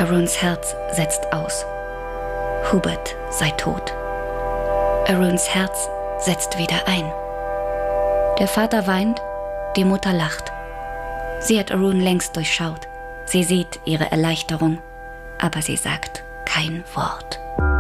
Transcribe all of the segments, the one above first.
Aruns Herz setzt aus. Hubert sei tot. Aruns Herz setzt wieder ein. Der Vater weint, die Mutter lacht. Sie hat Arun längst durchschaut. Sie sieht ihre Erleichterung, aber sie sagt kein Wort.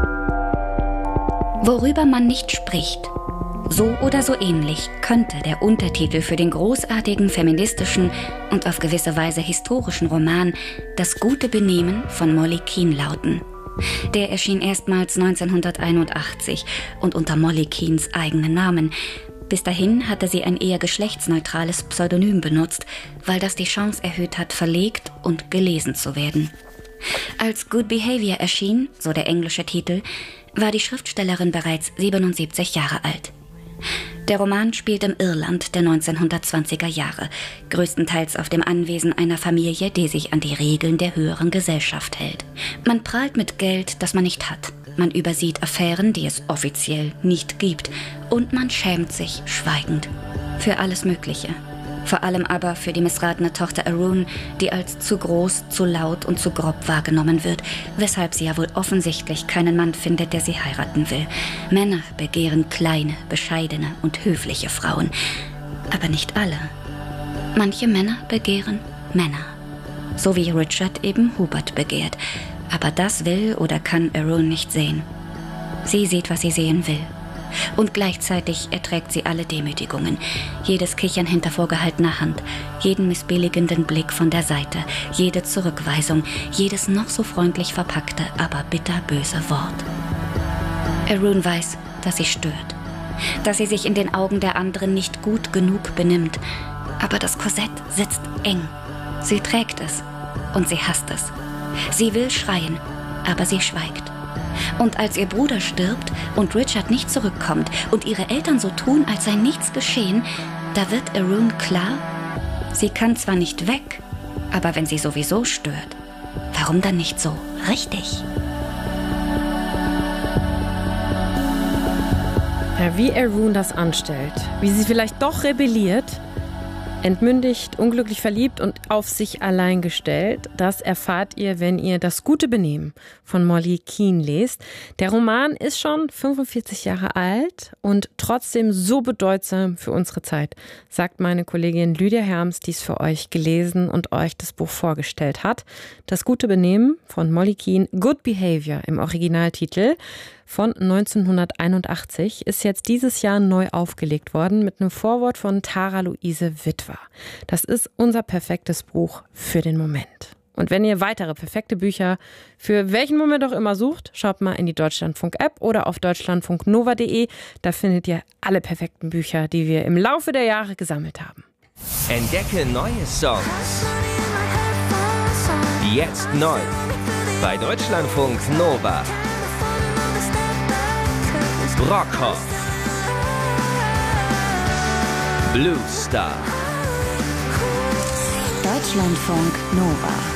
Worüber man nicht spricht, so oder so ähnlich könnte der Untertitel für den großartigen feministischen und auf gewisse Weise historischen Roman Das gute Benehmen von Molly Keane lauten. Der erschien erstmals 1981 und unter Molly Keanes eigenen Namen. Bis dahin hatte sie ein eher geschlechtsneutrales Pseudonym benutzt, weil das die Chance erhöht hat, verlegt und gelesen zu werden. Als Good Behavior erschien, so der englische Titel, war die Schriftstellerin bereits 77 Jahre alt. Der Roman spielt im Irland der 1920er Jahre, größtenteils auf dem Anwesen einer Familie, die sich an die Regeln der höheren Gesellschaft hält. Man prahlt mit Geld, das man nicht hat. Man übersieht Affären, die es offiziell nicht gibt. Und man schämt sich schweigend für alles Mögliche. Vor allem aber für die missratene Tochter Arun, die als zu groß, zu laut und zu grob wahrgenommen wird, weshalb sie ja wohl offensichtlich keinen Mann findet, der sie heiraten will. Männer begehren kleine, bescheidene und höfliche Frauen. Aber nicht alle. Manche Männer begehren Männer. So wie Richard eben Hubert begehrt. Aber das will oder kann Arun nicht sehen. Sie sieht, was sie sehen will. Und gleichzeitig erträgt sie alle Demütigungen, jedes Kichern hinter vorgehaltener Hand, jeden missbilligenden Blick von der Seite, jede Zurückweisung, jedes noch so freundlich verpackte, aber bitterböse Wort. Arun weiß, dass sie stört, dass sie sich in den Augen der anderen nicht gut genug benimmt, aber das Korsett sitzt eng. Sie trägt es und sie hasst es. Sie will schreien, aber sie schweigt. Und als ihr Bruder stirbt und Richard nicht zurückkommt und ihre Eltern so tun, als sei nichts geschehen, da wird Arun klar, sie kann zwar nicht weg, aber wenn sie sowieso stört, warum dann nicht so richtig? Ja, wie Arun das anstellt, wie sie vielleicht doch rebelliert, entmündigt, unglücklich verliebt und auf sich allein gestellt, das erfahrt ihr, wenn ihr Das gute Benehmen von Molly Keane lest. Der Roman ist schon 45 Jahre alt und trotzdem so bedeutsam für unsere Zeit, sagt meine Kollegin Lydia Herms, die es für euch gelesen und euch das Buch vorgestellt hat. Das gute Benehmen von Molly Keane, Good Behavior im Originaltitel, von 1981, ist jetzt dieses Jahr neu aufgelegt worden mit einem Vorwort von Tara Luise Witwer. Das ist unser perfektes Buch für den Moment. Und wenn ihr weitere perfekte Bücher für welchen Moment auch immer sucht, schaut mal in die Deutschlandfunk-App oder auf deutschlandfunknova.de. Da findet ihr alle perfekten Bücher, die wir im Laufe der Jahre gesammelt haben. Entdecke neue Songs. Jetzt neu bei Deutschlandfunk Nova. Brockhoff, Blue Star. Deutschlandfunk Nova.